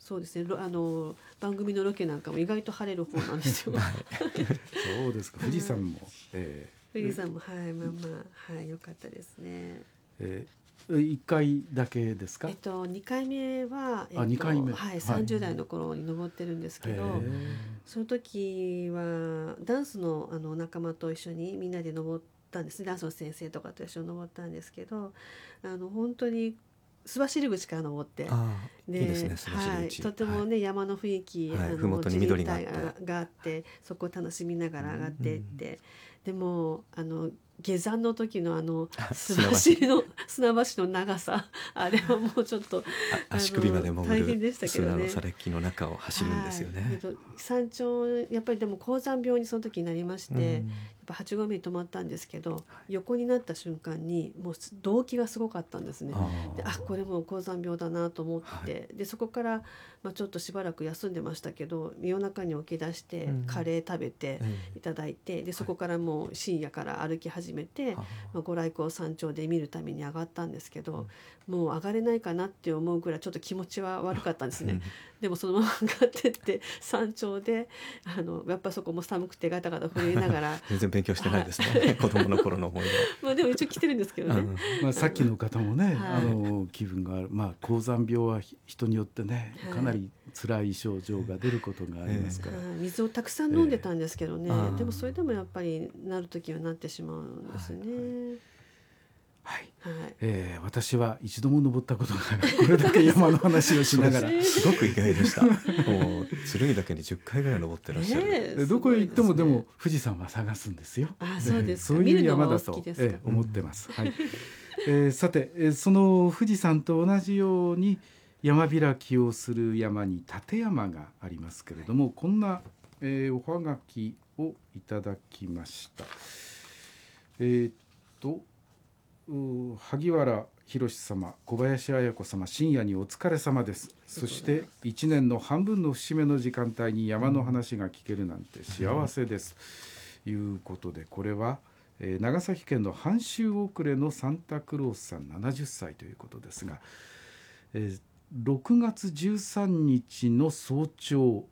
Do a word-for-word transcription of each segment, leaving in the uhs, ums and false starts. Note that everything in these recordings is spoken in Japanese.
そうですね、あの番組のロケなんかも意外と晴れる方なんですよ。 そうですか。富士山も、えー、富士山もはいまあまあはい良かったですね。 えー、いっかいだけですか？ えっとにかいめは、えっと、 あにかいめ、 はい、さんじゅう代の頃に登ってるんですけど、 はい、 その時はダンスのあの仲間と一緒にみんなで登ったんですね。ダンスの先生とかと一緒に登ったんですけど、あの本当に須走口から登って、 あでいいですね、須走口、 はい、とてもね、はい、山の雰囲気、 はい、 あの麓に緑があって地理があって、そこを楽しみながら上がっていって、でもあの下山の時のあの須走の砂橋の長さ、あれはもうちょっと足首まで潜る大変でしたけどね。 砂の砂礫の中を走るんですよね。 はい、山頂やっぱりでも高山病にその時になりまして、うん、やっぱはち合目に泊まったんですけど、はい、横になった瞬間にもう動悸がすごかったんですね。あであこれもう高山病だなと思って、はい、でそこから、まあ、ちょっとしばらく休んでましたけど、夜中に起き出してカレー食べていただいて、うん、でそこからもう深夜から歩き始めて、はい、まあ、ご来光山頂で見るために上がったんですけど、うん、もう上がれないかなって思うぐらいちょっと気持ちは悪かったんですね。でもそのまま上がってって山頂であのやっぱそこも寒くてガタガタ震えながら全然勉強してないですね子供の頃の思い出まあでも一応来てるんですけどね、うんまあ、さっきの方もね、あの気分がある、まあ、高山病は人によってねかなり辛い症状が出ることがありますから、 はい、水をたくさん飲んでたんですけどね、えー、でもそれでもやっぱりなる時はなってしまうんですね。 はいはいはい、 えー、私は一度も登ったことがないこれだけ山の話をしながらすごく意外でした。もう剣岳にじゅっかいぐらい登ってらっしゃる、 えー、どこへ行ってもでも富士山は探すんですよ。 あ、そうですか。 そういう山だと、えー、思ってます、はい。えー、さて、えー、その富士山と同じように山開きをする山に立山がありますけれども、こんな、えー、おはがきをいただきました。えー、っと萩原博様、小林綾子様、深夜にお疲れ様です。そしていちねんの半分の節目の時間帯に山の話が聞けるなんて幸せです、ということで、これは、えー、長崎県の半周遅れのサンタクロースさんななじゅっさいということですが、えー、ろくがつじゅうさんにちの早朝、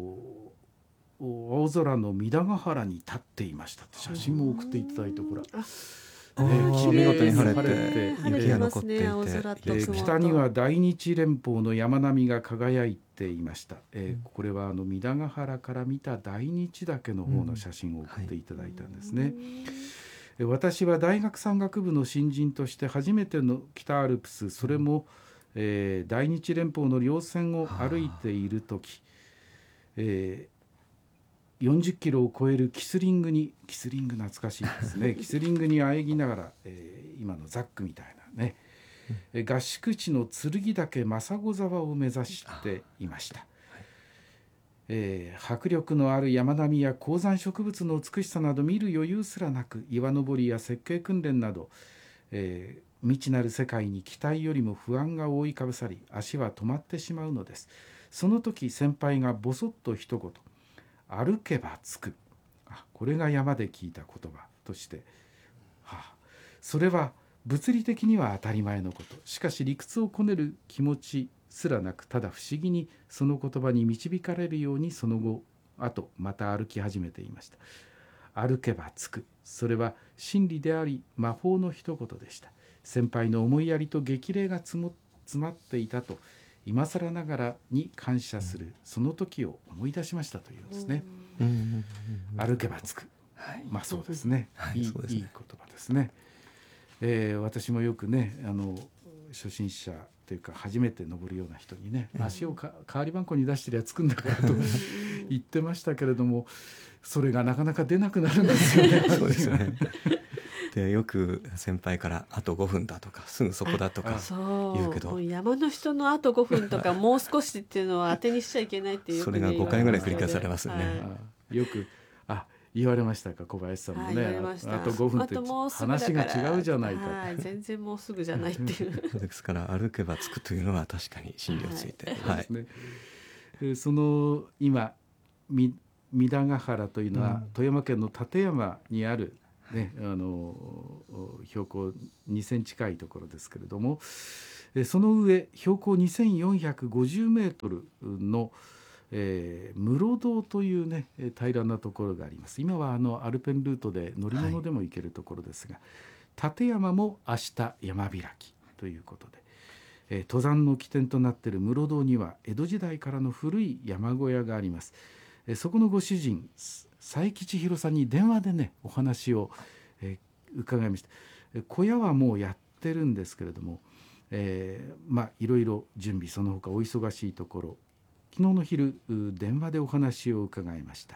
青空の三田ヶ原に立っていましたって写真も送っていただいて、ほらえー、見事に晴れて雪が残っていて、 えー、北には大日連峰の山並みが輝いていました、えー、これはあの三田ヶ原から見た大日岳の方の写真を送っていただいたんですね、うん、はい、私は大学山岳部の新人として初めての北アルプス、それも、えー、大日連峰の稜線を歩いている時、えーよんじゅっキロを超えるキスリングに、キスリング懐かしいですねキスリングにあえぎながら、えー、今のザックみたいなね、うん、合宿地の剣岳政子沢を目指していました、はい、えー、迫力のある山並みや高山植物の美しさなど見る余裕すらなく、岩登りや設計訓練など、えー、未知なる世界に期待よりも不安が覆いかぶさり、足は止まってしまうのです。その時先輩がボソッと一言、歩けば着く、あ、これが山で聞いた言葉として、はあ、それは物理的には当たり前のこと、しかし理屈をこねる気持ちすらなく、ただ不思議にその言葉に導かれるように、その後あとまた歩き始めていました。歩けば着く、それは真理であり魔法の一言でした。先輩の思いやりと激励がつも詰まっていたと、今更ながらに感謝するその時を思い出しましたというんですね。歩けば着く、はい、まあそうですね、はい、いい、そうですね、いい言葉ですね。えー、私もよくね、あの初心者というか初めて登るような人にね、うん、足をか代わりばんこに出してりゃ着くんだからと言ってましたけれども、それがなかなか出なくなるんですよねそうですねでよく先輩からあとごふんだとかすぐそこだとか言うけど、 もう山の人のあとごふんとかもう少しっていうのは当てにしちゃいけないっていう、 それがごかいぐらい繰り返されますよね、 はい、よくあ言われましたか、小林さんもね、はい、あ, あとごふんって話が違うじゃないか、 はい、全然もうすぐじゃないっていうですから歩けば着くというのは確かに真理をついて、はいはい、そうですね、その今三田ヶ原というのは、うん、富山県の立山にあるね、あの標高にせん近いところですけれども、 その上標高にせんよんひゃくごじゅうメートルの、えー、室堂というね平らなところがあります。今はあのアルペンルートで乗り物でも行けるところですが、はい、立山も明日山開きということで、えー、登山の起点となっている室堂には江戸時代からの古い山小屋があります。えー、そこのご主人佐吉弘さんに電話でねお話を、えー、伺いました。小屋はもうやってるんですけれども、えー、まあいろいろ準備その他お忙しいところ、昨日の昼電話でお話を伺いました。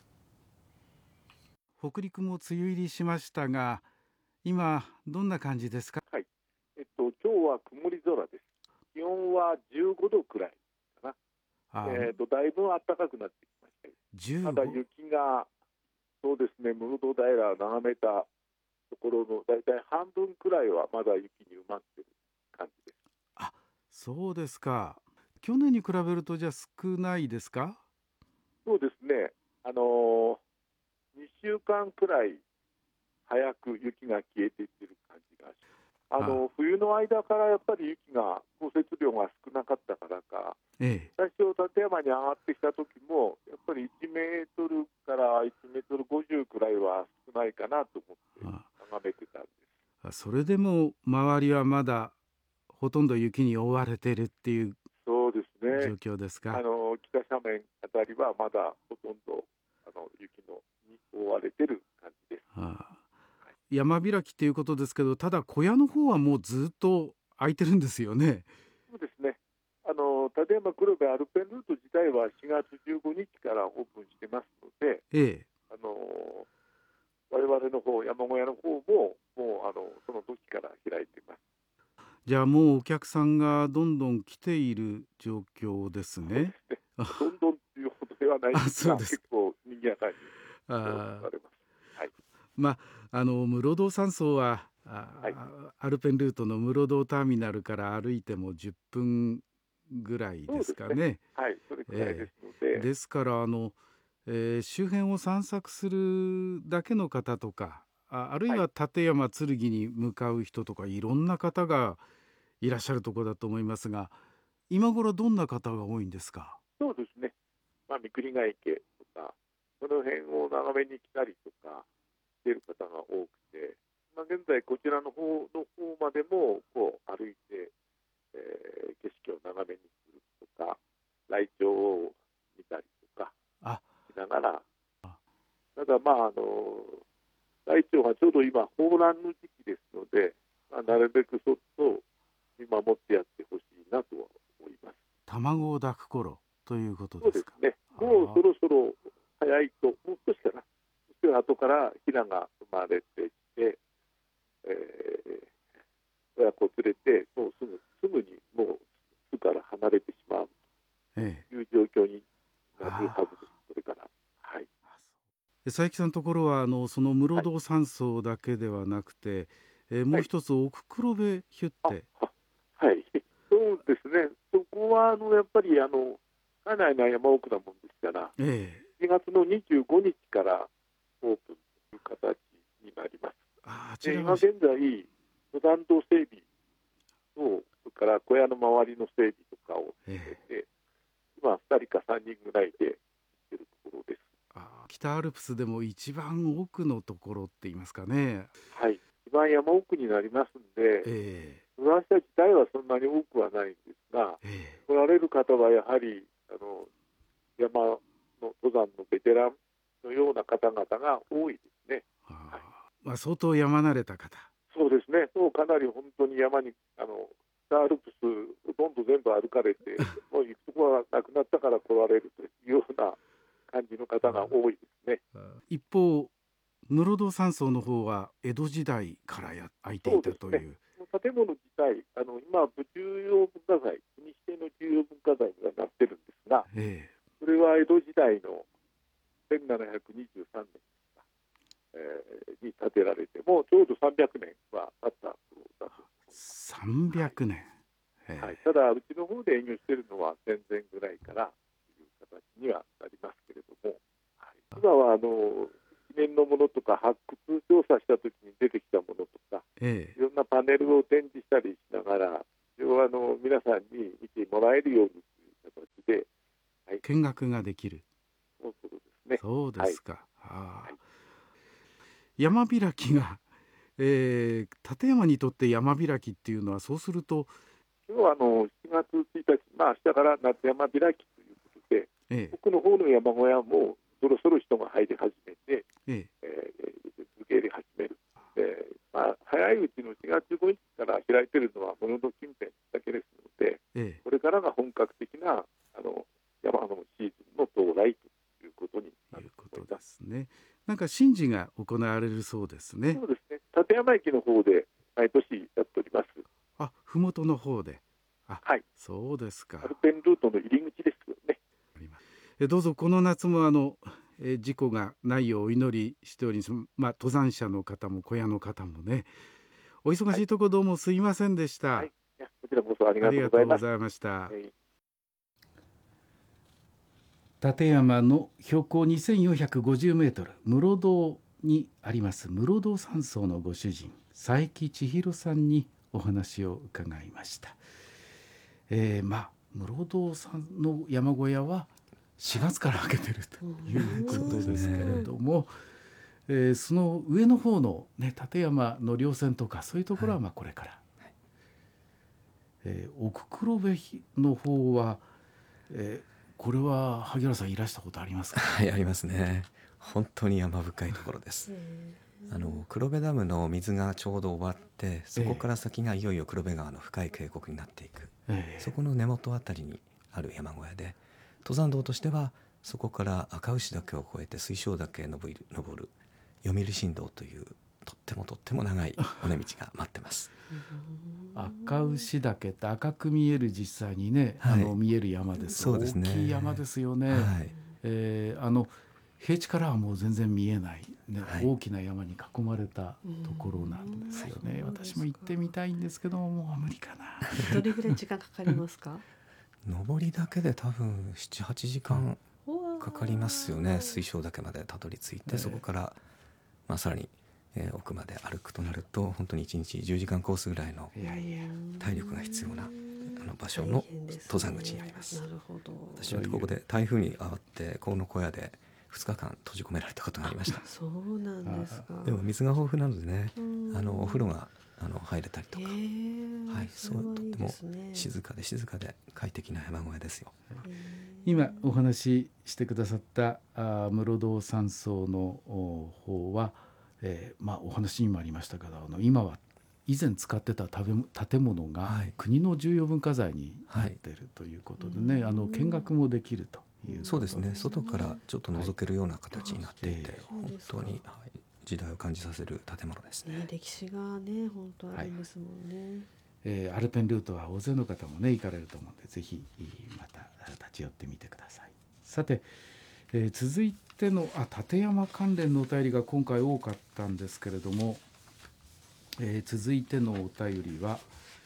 北陸も梅雨入りしましたが、今どんな感じですか？ はい、えっと今日は曇り空です。気温はじゅうごどくらいかな。えっとだいぶ暖かくなってきました。ただ雪がそうですね、室堂平を眺めたところのだいたい半分くらいはまだ雪に埋まっている感じです。 あ、そうですか。去年に比べるとじゃあ少ないですか？ そうですね、あのー、にしゅうかんくらい早く雪が消えていっている感じがします。あの冬の間からやっぱり雪が降雪量が少なかったからか、ええ、最初立山に上がってきた時もやっぱりいちメートルからいちメートルごじゅうくらいは少ないかなと思って眺めてたんです。 それでも周りはまだほとんど雪に覆われているっていうそうですね、 状況ですか？ あの北斜面あたりはまだほとんどあの雪のに覆われている感じです。はあ、 山開きということですけど、ただ小屋の方はもうずっと空いてるんですよね。 そうですね、あの立山黒部アルペンルート自体はしがつじゅうごにちからオープンしてますので、ええ、あの我々の方山小屋の方ももうあのその時から開いています。 じゃあもうお客さんがどんどん来ている状況ですね。 どんどんというほどではないですが、結構賑やかにされます。はい、 まあ、あの室堂山荘はあ、はい、アルペンルートの室堂ターミナルから歩いてもじゅっぷんぐらいですかね。 ね、はい、それくらいですので、 えー、ですからあの、えー、周辺を散策するだけの方とか、あ、あるいは立山剣に向かう人とか、いろんな方がいらっしゃるところだと思いますが、今頃どんな方が多いんですか？ そうですね、まあ、三国ヶ池とかその辺を眺めに来たりとかしている方が多くて、まあ、現在こちらの方の方までもこう歩いて、えー、景色を眺めに来るとか、ライチョウを見たりとかしながら、ただまああのライチョウがちょうど今抱卵の時期ですので、まあ、なるべくそっと見守ってやってほしいなとは思います。 卵を抱く頃ということですか？ そうですね、もうそろそろ早いと、もう少しかな、そして後からヒナが生まれてきて、えー、親子を連れてもうすぐすぐにもう巣から離れてしまうという状況になるはずです。それから、はい、 佐伯さんのところはあのその室堂山荘だけではなくて、はい、えー、もう一つ奥黒部ヒュッテ、 はい、そうですね、そこはあのやっぱりあのかなりの山奥なもんですから、えー、しがつのにじゅうごにちからオープンという形になります。ああ、今現在登山道整備と、それから小屋の周りの整備とかを進めて、えー、今ふたりかさんにんぐらいで行っているところです。 あ、北アルプスでも一番奥のところって言いますかね。 はい、一番山奥になりますんで、えー、登山者自体はそんなに多くはないんですが、えー、来られる方はやはりあの山の登山のベテランのような方々が多いですね。 はい、まあ、相当山慣れた方。 そうですね、もうかなり本当に山にあの北アルプスほとんど全部歩かれてもう行くところがなくなったから来られるというような感じの方が多いですね。 一方室堂山荘の方は江戸時代からや空いていたという。 そうですね、建物自体あの今は重要文化財、国指定の重要文化財になってるんですが、ええ、それは江戸時代のせんななひゃくにじゅうさんねんですか、えー、に建てられてもうちょうどさんびゃくねんは経った頃だと思います。 さんびゃくねん、 はいはい、ただうちの方で営業しているのは戦前ぐらいからという形にはなりますけれども、はい、今はあの記念のものとか発掘調査した時に出てきたものとか、ええ、いろんなパネルを展示したりしながら、要は見学ができる。 そうですね。 そうですか、 はい、 あ山開きが、えー、立山にとって山開きっていうのは、そうすると今日はあのしがつついたち、まあ明日から夏山開きということで、 ええ、 奥の方の山小屋もそろそろ人が入り始めて、 えええー、受け入れ始める、えーまあ、早いうちのしがつじゅうごにちから開いているのは室戸近辺だけですので、 ええ、 これからが本格的なあの山のシーズンの到来ということになると思います。 ね、なんか神事が行われるそうですね。 そうですね。立山駅の方で毎年やっております。 あ、ふもとの方で。あ、 はい。 そうですか。 アルペンルートの入り口ですよね。 えどうぞこの夏もあのえ事故がないようお祈りしております。まあ登山者の方も小屋の方もね、お忙しいところどうもすいませんでした。 はい、いやこちらこそありがとうございました。はい、 立山の標高にせんよんひゃくごじゅうメートル、室堂にあります室堂山荘のご主人佐伯千尋さんにお話を伺いました。えー、まあ室堂さんの山小屋はしがつから開けてるということですけれども、えー、その上の方の、ね、立山の稜線とかそういうところはまあこれから、はい、えー、奥黒部の方は、えーこれは萩原さんいらしたことありますか？ はい、ありますね。本当に山深いところです。あの黒部ダムの水がちょうど終わって、そこから先がいよいよ黒部川の深い渓谷になっていく、えー、そこの根元あたりにある山小屋で、登山道としてはそこから赤牛岳を越えて水晶岳へ登る、登る読売新道というとってもとっても長い尾根道が待ってます。 赤牛岳って赤く見える、実際にね、はい、あの見える山です。 そうですね、 大きい山ですよね。はい、えー、あの平地からはもう全然見えない、ね、はい、大きな山に囲まれたところなんですよね。私も行ってみたいんですけども、もう無理かな。 どれぐらい時間かかりますか？ 登りだけで多分ななはちじかんかかりますよね。水晶岳までたどり着いて、えー、そこから、まあ、さらにえー、奥まで歩くとなると本当にいちにちじゅうじかんコースぐらいの体力が必要なあの場所の登山口にあります。 なるほど。 私はここで台風に遭ってこの小屋でふつかかん閉じ込められたことがありました。 そうなんですか。 でも水が豊富なのでね、あのお風呂があの入れたりとか、はい、そうとっても静かで静かで快適な山小屋ですよ。 今お話ししてくださったあ室堂山荘の方は、えーまあ、お話にもありましたけど、あの今は以前使ってた建物が国の重要文化財になっているということでね、はいはい、あの見学もできるということ。 そうですね、外からちょっと覗けるような形になっていて、はい、本当に、はい、時代を感じさせる建物ですね。 ね、歴史がね本当あるんですもんね。はい、 えー、アルペンルートは大勢の方もね行かれると思うので、ぜひまた立ち寄ってみてください。さて、えー、続いてのあ立山関連のお便りが今回多かったんですけれども、えー、続いてのお便りは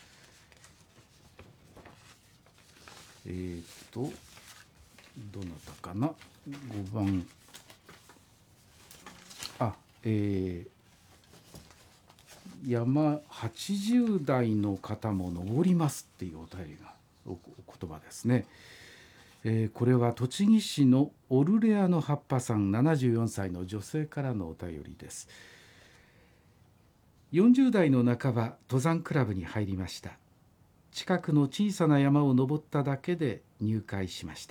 えー、っとどなたかな、ごばん、あ、えー、山はちじゅう代の方も登りますっていうお便りが お, お言葉ですね。えー、これは栃木市のオルレアの葉っぱさん、ななじゅうよんさいの女性からのお便りです。よんじゅう代の半ば、登山クラブに入りました。近くの小さな山を登っただけで入会しました。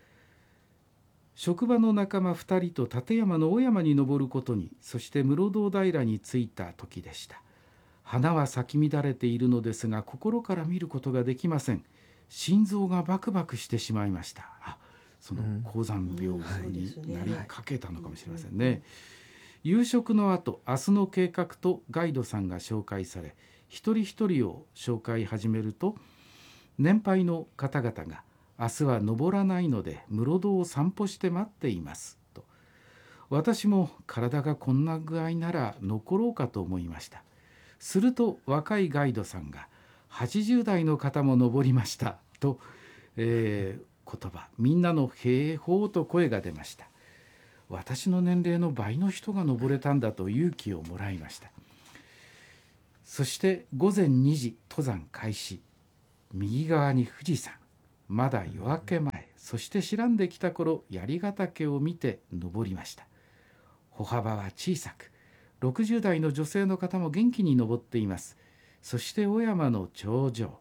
職場の仲間ふたりと立山の大山に登ることに、そして室堂平に着いた時でした。花は咲き乱れているのですが、心から見ることができません。心臓がバクバクしてしまいました。あ、その高山病になりかけたのかもしれませんね。夕食の後、明日の計画とガイドさんが紹介され、一人一人を紹介始めると、年配の方々が明日は登らないので室堂を散歩して待っていますと。私も体がこんな具合なら残ろうかと思いました。すると若いガイドさんが、はちじゅう代の方も登りましたと、えー、言葉、みんなのへーほーと声が出ました。私の年齢の倍の人が登れたんだと勇気をもらいました。そしてごぜんにじ、登山開始。右側に富士山、まだ夜明け前、 そして白んできた頃、槍ヶ岳を見て登りました。歩幅は小さく、ろくじゅう代の女性の方も元気に登っています。そして小山の頂上、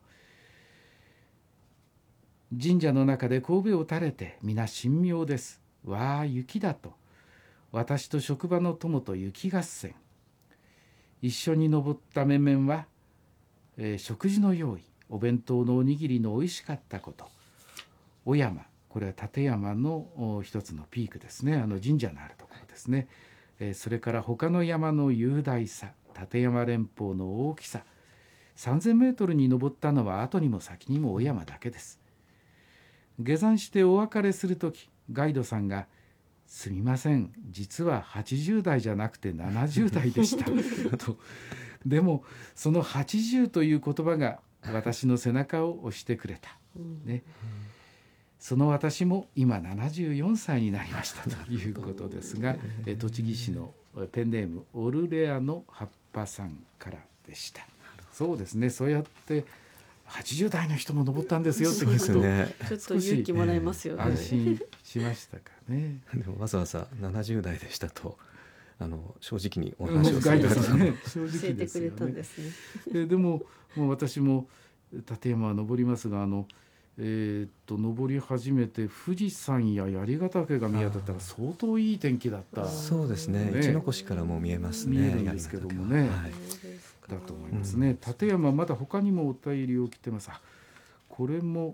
神社の中で頭を垂れて、皆神妙です。わあ雪だと。私と職場の友と雪合戦。一緒に登った面々は、えー、食事の用意、お弁当のおにぎりのおいしかったこと、お山、これは立山の一つのピークですね、あの神社のあるところですね、えー、それから他の山の雄大さ、立山連峰の大きさ、さんぜんメートルに登ったのは後にも先にもお山だけです。下山してお別れするとき、ガイドさんが、すみません、実ははちじゅう代じゃなくてななじゅう代でしたと。でもそのはちじゅうという言葉が私の背中を押してくれた、ね、その私も今ななじゅうよんさいになりましたということですが、栃木市のペンネームオルレアの葉っぱさんからでした。そうですね、そうやってはちじゅう代の人も登ったんですよって聞くと、 ね、 ちょっと勇気もらえますよね。 安心しましたかね。 でもわざわざななじゅう代でしたと、あの正直にお話をする方ね、 正直ですよね。教えてくれたんですね。 で, でももう私も立山は登りますが、あの、えー、っと登り始めて富士山や槍ヶ岳が見当たったら相当いい天気だった。 そうですね、一の越からも見えますね。 見えるんですけどもね、はい、だと思いますね、うん、立山まだ他にもお便りを来てます。これも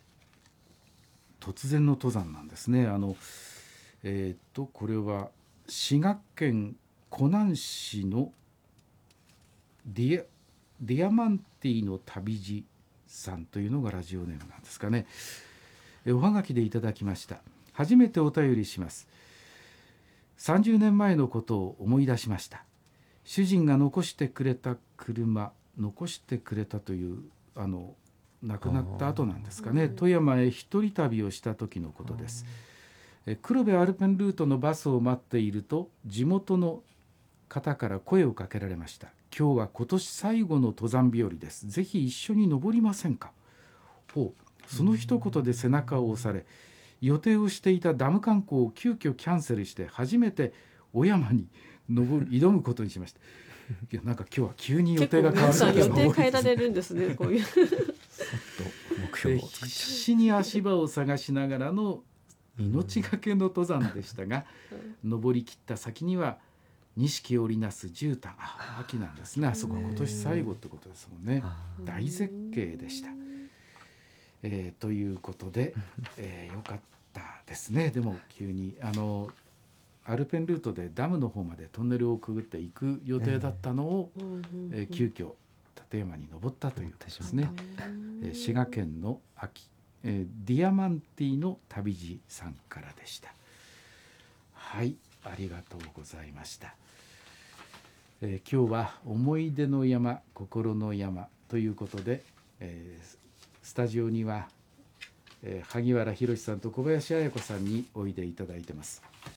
突然の登山なんですね。あのえー、っとこれは滋賀県湖南市のディア、ディアマンティの旅路さんというのがラジオネームなんですかね。えおはがきでいただきました。初めてお便りします。さんじゅうねんまえのことを思い出しました。主人が残してくれた車、残してくれたというあの亡くなった後なんですかね、富山へ一人旅をした時のことです。黒部アルペンルートのバスを待っていると、地元の方から声をかけられました。今日は今年最後の登山日和です。ぜひ一緒に登りませんか。ほう、その一言で背中を押され、予定をしていたダム観光を急遽キャンセルして初めて小山に登る挑むことにしました。いや、なんか今日は急に予定が変わる方が多いですね。 予定変えられるんですね、こういう目標を必死に足場を探しながらの命がけの登山でしたが、登り切った先には錦織りなす絨毯、あ、秋なんですね。あそこ今年最後ってことですもんね。大絶景でした、えー、ということで、えー、よかったですね。でも急にあのアルペンルートでダムの方までトンネルをくぐっていく予定だったのを、えー、急遽立山に登ったということですね。えー、滋賀県の秋、えー、ディアマンティの旅路さんからでした。はい、ありがとうございました。えー、今日は思い出の山、心の山ということで、えー、スタジオには、えー、萩原博さんと小林綾子さんにおいでいただいてます。